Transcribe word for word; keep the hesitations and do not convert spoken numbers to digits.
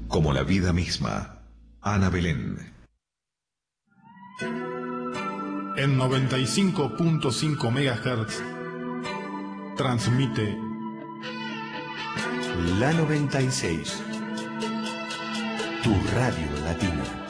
como la vida misma. Ana Belén. En noventa y cinco punto cinco megahertz transmite La noventa y seis, tu radio latina.